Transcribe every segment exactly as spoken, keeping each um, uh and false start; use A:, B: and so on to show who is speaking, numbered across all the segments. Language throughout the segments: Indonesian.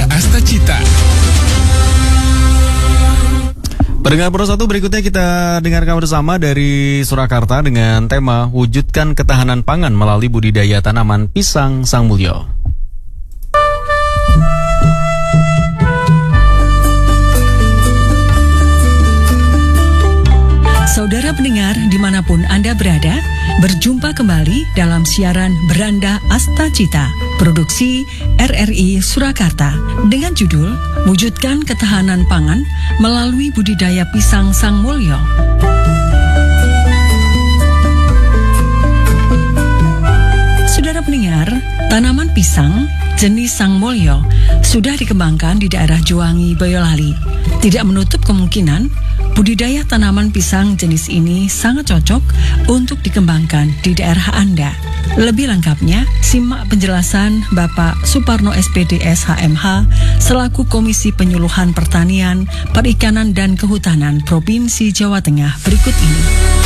A: Beranda Astacita.
B: Pendengar Pro satu, berikutnya kita dengarkan bersama dari Surakarta dengan tema Wujudkan Ketahanan Pangan melalui budidaya tanaman pisang Sang Mulyo.
C: Saudara pendengar dimanapun Anda berada, berjumpa kembali dalam siaran Beranda Astacita, produksi R R I Surakarta, dengan judul Wujudkan Ketahanan Pangan melalui budidaya pisang Sang Mulyo. Saudara pendengar, tanaman pisang jenis Sang Mulyo sudah dikembangkan di daerah Juwangi, Boyolali. Tidak menutup kemungkinan budidaya tanaman pisang jenis ini sangat cocok untuk dikembangkan di daerah Anda. Lebih lengkapnya, simak penjelasan Bapak Suparno S P D S H M H selaku Komisi Penyuluhan Pertanian, Perikanan dan Kehutanan Provinsi Jawa Tengah berikut ini.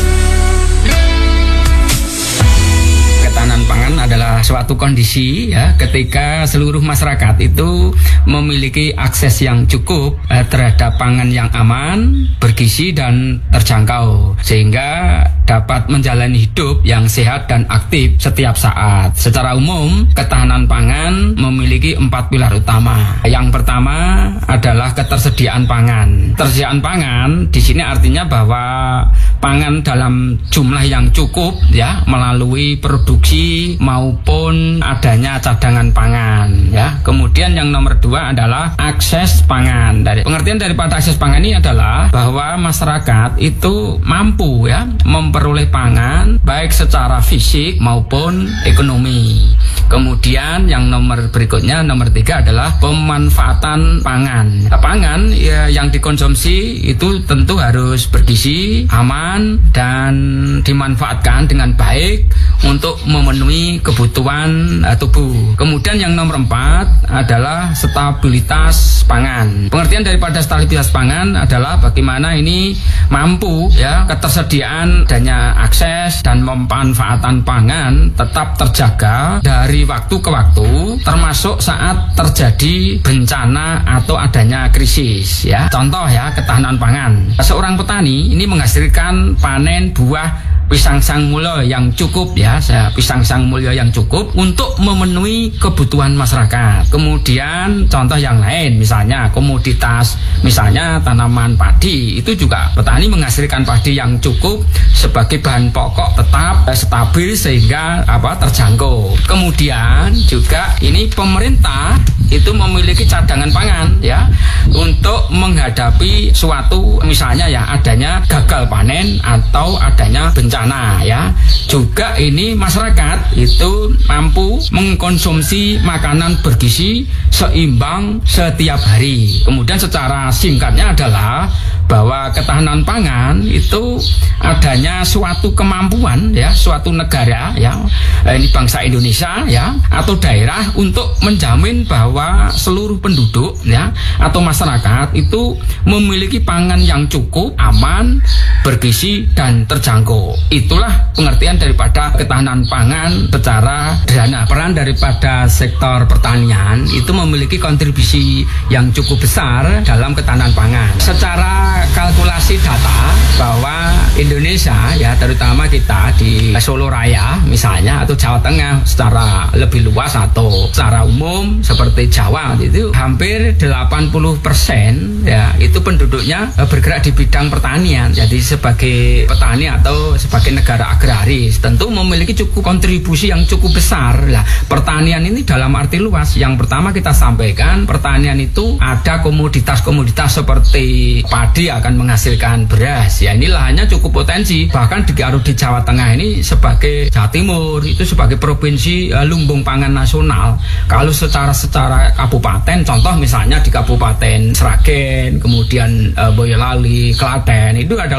D: Ketahanan pangan adalah suatu kondisi ya ketika seluruh masyarakat itu memiliki akses yang cukup eh, terhadap pangan yang aman, bergizi dan terjangkau sehingga dapat menjalani hidup yang sehat dan aktif setiap saat. Secara umum, ketahanan pangan memiliki empat pilar utama. Yang pertama adalah ketersediaan pangan. Ketersediaan pangan di sini artinya bahwa pangan dalam jumlah yang cukup ya melalui produksi maupun adanya cadangan pangan ya. Kemudian yang nomor dua adalah akses pangan. Dari pengertian daripada akses pangan ini adalah bahwa masyarakat itu mampu ya memperoleh pangan baik secara fisik maupun ekonomi. Kemudian yang nomor berikutnya, nomor tiga adalah pemanfaatan pangan. Pangan ya, yang dikonsumsi itu tentu harus bergizi, aman dan dimanfaatkan dengan baik untuk memenuhi kebutuhan uh, tubuh. Kemudian yang nomor empat adalah stabilitas pangan. Pengertian daripada stabilitas pangan adalah bagaimana ini mampu ya ketersediaan adanya akses dan pemanfaatan pangan tetap terjaga dari waktu ke waktu, termasuk saat terjadi bencana atau adanya krisis ya. Contoh ya, ketahanan pangan. Seorang petani ini menghasilkan panen buah pisang Sang Mulyo yang cukup ya, pisang Sang Mulyo yang cukup untuk memenuhi kebutuhan masyarakat. Kemudian contoh yang lain misalnya komoditas, misalnya tanaman padi, itu juga petani menghasilkan padi yang cukup sebagai bahan pokok tetap stabil sehingga apa terjangkau. Kemudian juga ini pemerintah itu memiliki cadangan pangan ya untuk menghadapi suatu misalnya ya adanya gagal panen atau adanya bencana ya. Juga ini masyarakat itu mampu mengkonsumsi makanan bergizi seimbang setiap hari. Kemudian secara singkatnya adalah bahwa ketahanan pangan itu adanya suatu kemampuan ya, suatu negara ya, ini bangsa Indonesia ya atau daerah untuk menjamin bahwa seluruh penduduk ya atau masyarakat itu memiliki pangan yang cukup, aman, bergizi dan terjangkau. Itulah pengertian daripada ketahanan pangan secara sederhana. Peran daripada sektor pertanian itu memiliki kontribusi yang cukup besar dalam ketahanan pangan. Secara kalkulasi data bahwa Indonesia ya terutama kita di Solo Raya misalnya atau Jawa Tengah secara lebih luas atau secara umum seperti Jawa itu hampir delapan puluh persen ya itu penduduknya bergerak di bidang pertanian. Jadi sebagai petani atau sebagai negara agraris tentu memiliki cukup kontribusi yang cukup besar. Lah, pertanian ini dalam arti luas. Yang pertama kita sampaikan pertanian itu ada komoditas-komoditas seperti padi akan menghasilkan beras. Ya ini lahannya cukup potensi. Bahkan di Garut di Jawa Tengah ini sebagai Jawa Timur itu sebagai provinsi uh, lumbung pangan nasional. Kalau secara secara kabupaten, contoh misalnya di Kabupaten Sragen, kemudian uh, Boyolali, Klaten itu adalah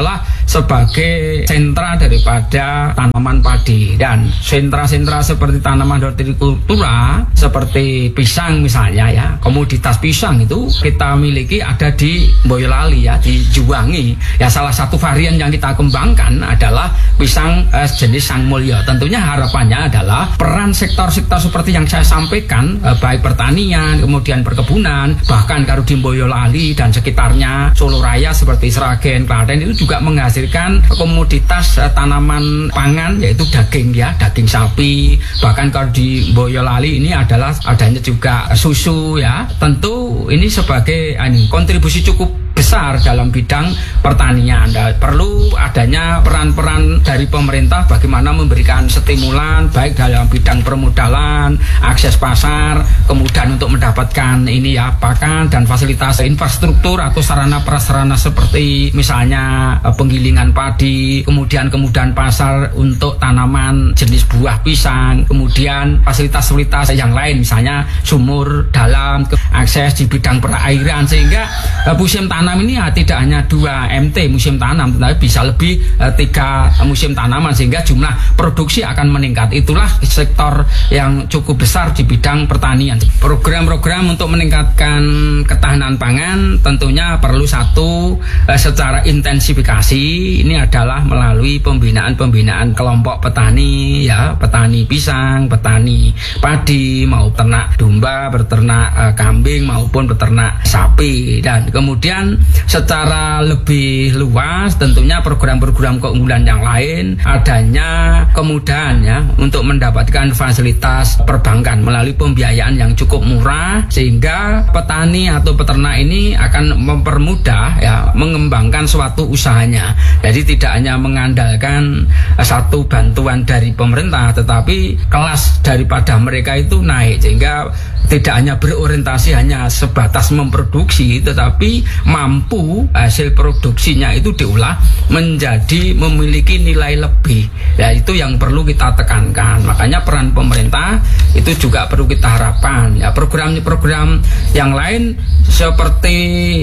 D: sebagai sentra daripada tanaman padi. Dan sentra-sentra seperti tanaman hortikultura seperti pisang misalnya ya, komoditas pisang itu kita miliki ada di Boyolali ya, di Juwangi ya. Salah satu varian yang kita kembangkan adalah pisang eh, jenis Sang Mulyo. Tentunya harapannya adalah peran sektor-sektor seperti yang saya sampaikan, eh, baik pertanian, kemudian perkebunan, bahkan kalau di Boyolali dan sekitarnya Solo Raya seperti Sragen, Klaten itu juga menghasilkan komoditas uh, tanaman pangan yaitu daging ya, daging sapi. Bahkan kalau di Boyolali ini adalah adanya juga susu ya. Tentu ini sebagai ini, kontribusi cukup besar dalam bidang pertanian. Dan perlu adanya peran-peran dari pemerintah bagaimana memberikan stimulan baik dalam bidang permodalan, akses pasar, kemudian untuk mendapatkan ini ya pakan dan fasilitas infrastruktur atau sarana prasarana seperti misalnya penggilingan padi, kemudian kemudahan pasar untuk tanaman jenis buah pisang, kemudian fasilitas-fasilitas yang lain misalnya sumur dalam, akses di bidang perairan, sehingga uh, musim tanam ini ya, tidak hanya dua M T musim tanam, tetapi bisa lebih uh, tiga musim tanaman sehingga jumlah produksi akan meningkat. Itulah sektor yang cukup besar di bidang pertanian. Program-program untuk meningkatkan ketahanan pangan tentunya perlu satu uh, secara intensifikasi. Ini adalah melalui pembinaan-pembinaan kelompok petani ya, petani pisang, petani padi, mau ternak domba, berternak uh, kambing maupun beternak sapi. Dan kemudian secara lebih luas tentunya program-program keunggulan yang lain, adanya kemudahan ya untuk mendapatkan fasilitas perbankan melalui pembiayaan yang cukup murah, sehingga petani atau peternak ini akan mempermudah ya mengembangkan suatu usahanya. Jadi tidak hanya mengandalkan satu bantuan dari pemerintah, tetapi kelas daripada mereka itu naik, sehingga tidak hanya berorientasi hanya sebatas memproduksi, tetapi mampu hasil produksinya itu diolah menjadi memiliki nilai lebih. Ya, itu yang perlu kita tekankan. Makanya peran pemerintah itu juga perlu kita harapkan. Ya, program-program yang lain seperti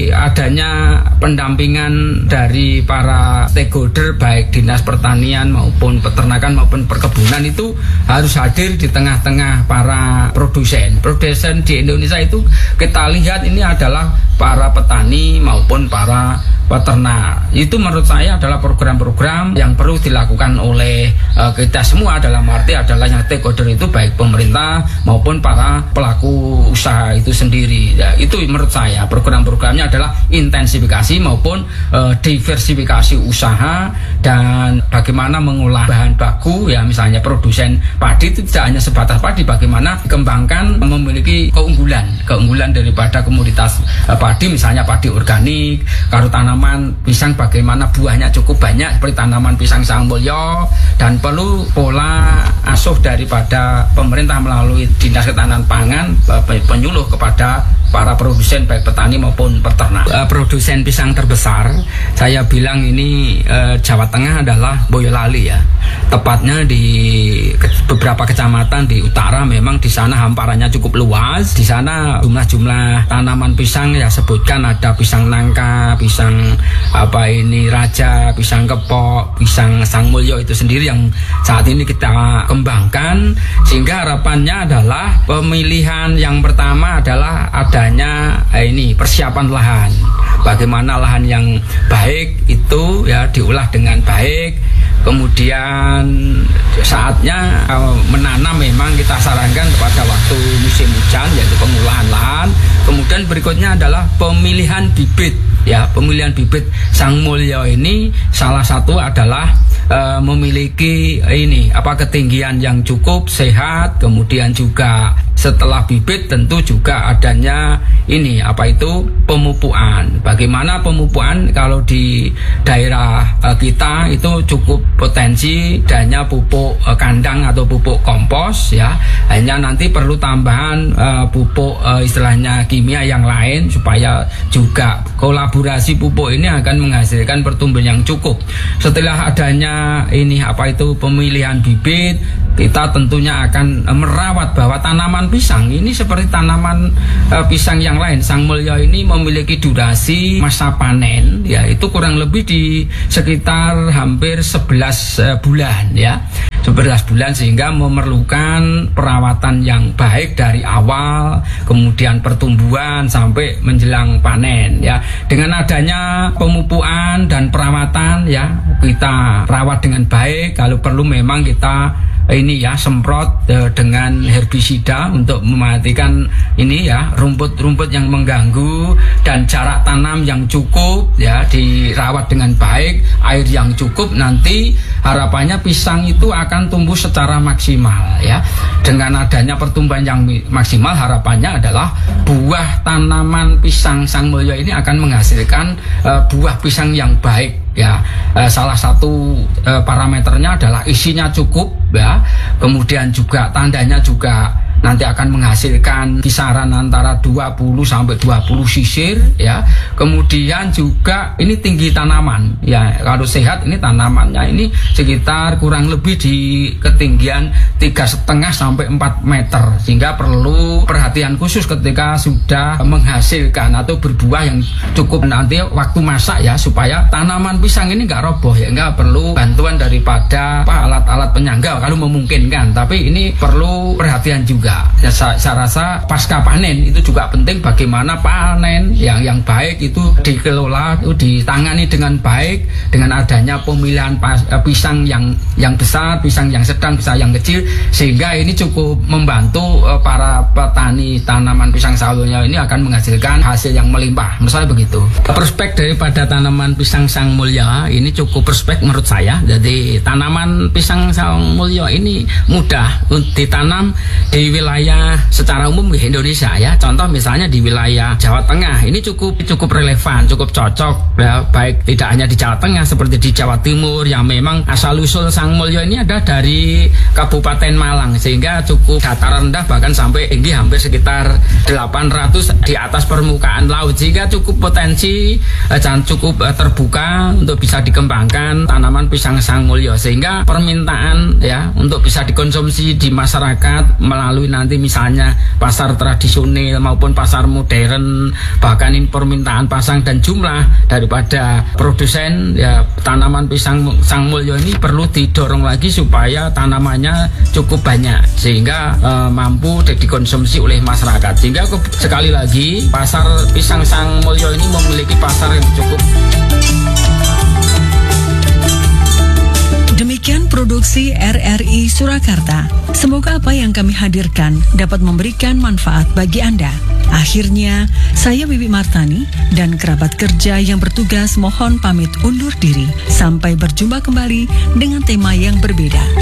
D: adanya pendampingan dari para stakeholder baik dinas pertanian maupun peternakan maupun perkebunan itu harus hadir di tengah-tengah para produsen. Produsen di Indonesia itu kita lihat ini adalah para petani maupun para peternak. Itu menurut saya adalah program-program yang perlu dilakukan oleh uh, kita semua, dalam arti adalah yang stakeholder itu baik pemerintah maupun para pelaku usaha itu sendiri. Ya, itu menurut saya program-programnya adalah intensifikasi maupun uh, diversifikasi usaha dan bagaimana mengolah bahan baku ya, misalnya produsen padi itu tidak hanya sebatas padi, bagaimana dikembangkan memiliki keunggulan keunggulan daripada komoditas uh, padi, misalnya padi organik, kalau tanaman pisang bagaimana buahnya cukup banyak seperti tanaman pisang Sang Mulyo, dan perlu pola asuh daripada pemerintah melalui Dinas Ketahanan Pangan penyuluh kepada para produsen baik petani maupun peternak. Uh, produsen pisang terbesar saya bilang ini uh, Jawa Tengah adalah Boyolali ya. Tepatnya di ke, beberapa kecamatan di utara, memang di sana hamparannya cukup luas. Di sana jumlah-jumlah tanaman pisang ya sebutkan ada pisang nangka, pisang apa ini raja, pisang kepok, pisang Sang Mulyo itu sendiri yang saat ini kita kembangkan, sehingga harapannya adalah pemilihan yang pertama adalah adanya eh, ini persiapan lahan. Bagaimana lahan yang baik itu ya diolah dengan baik, kemudian saatnya uh, menanam memang kita sarankan pada waktu musim hujan yaitu pengolahan lahan. Kemudian berikutnya adalah pemilihan bibit ya, pemilihan bibit Sang Mulyo ini salah satu adalah uh, memiliki ini apa ketinggian yang cukup sehat, kemudian juga setelah bibit tentu juga adanya ini apa itu pemupukan. Bagaimana pemupukan kalau di daerah uh, kita itu cukup potensi adanya pupuk uh, kandang atau pupuk kompos ya. Hanya nanti perlu tambahan uh, pupuk uh, istilahnya kimia yang lain supaya juga kolaborasi pupuk ini akan menghasilkan pertumbuhan yang cukup. Setelah adanya ini apa itu pemilihan bibit, kita tentunya akan merawat bahwa tanaman pisang ini seperti tanaman uh, pisang yang lain. Sang Mulyo ini memiliki durasi masa panen ya itu kurang lebih di sekitar hampir sebelas uh, bulan ya. sebelas bulan sehingga memerlukan perawatan yang baik dari awal kemudian pertumbuhan sampai menjelang panen ya. Dengan adanya pemupukan dan perawatan ya kita rawat dengan baik, kalau perlu memang kita ini ya semprot e, dengan herbisida untuk mematikan ini ya rumput-rumput yang mengganggu, dan jarak tanam yang cukup ya, dirawat dengan baik, air yang cukup, nanti harapannya pisang itu akan tumbuh secara maksimal ya. Dengan adanya pertumbuhan yang maksimal, harapannya adalah buah tanaman pisang Sang Mulyo ini akan menghasilkan e, buah pisang yang baik ya. E, salah satu e, parameternya adalah isinya cukup ya, kemudian juga tandanya juga nanti akan menghasilkan kisaran antara dua puluh sampai dua puluh sisir ya. Kemudian juga ini tinggi tanaman ya, kalau sehat ini tanamannya ini sekitar kurang lebih di ketinggian tiga setengah sampai empat meter, sehingga perlu perhatian khusus ketika sudah menghasilkan atau berbuah yang cukup nanti waktu masak ya, supaya tanaman pisang ini nggak roboh ya. Nggak perlu bantuan daripada apa, alat-alat penyangga kalau memungkinkan, tapi ini perlu perhatian juga. Ya, saya, saya rasa pasca panen itu juga penting, bagaimana panen yang yang baik itu dikelola, itu ditangani dengan baik dengan adanya pemilihan pas, eh, pisang yang yang besar, pisang yang sedang, pisang yang kecil, sehingga ini cukup membantu eh, para petani tanaman pisang Sang Mulyo ini akan menghasilkan hasil yang melimpah. Misalnya begitu. Prospek daripada tanaman pisang Sang Mulyo ini cukup prospek menurut saya. Jadi tanaman pisang Sang Mulyo ini mudah ditanam di wilayah secara umum di Indonesia ya. Contoh misalnya di wilayah Jawa Tengah ini cukup cukup relevan, cukup cocok ya, baik tidak hanya di Jawa Tengah, seperti di Jawa Timur yang memang asal usul Sang Mulyo ini ada dari Kabupaten Malang, sehingga cukup dataran rendah bahkan sampai tinggi hampir sekitar delapan ratus di atas permukaan laut, sehingga cukup potensi dan cukup terbuka untuk bisa dikembangkan tanaman pisang Sang Mulyo, sehingga permintaan ya untuk bisa dikonsumsi di masyarakat melalui nanti misalnya pasar tradisional maupun pasar modern, bahkan ini permintaan pasang dan jumlah daripada produsen ya tanaman pisang Sang Mulyo ini perlu didorong lagi supaya tanamannya cukup banyak, sehingga e, mampu dikonsumsi oleh masyarakat, sehingga sekali lagi pasar pisang Sang Mulyo ini memiliki pasar yang cukup.
C: Demikian produksi R R I Surakarta. Semoga apa yang kami hadirkan dapat memberikan manfaat bagi Anda. Akhirnya, saya Wiwi Martani dan kerabat kerja yang bertugas mohon pamit undur diri. Sampai berjumpa kembali dengan tema yang berbeda.